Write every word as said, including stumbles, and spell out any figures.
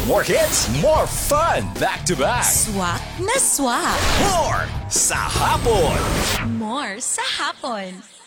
More hits, more fun, back to back. Swak na swak. More sa hapon. More sa hapon.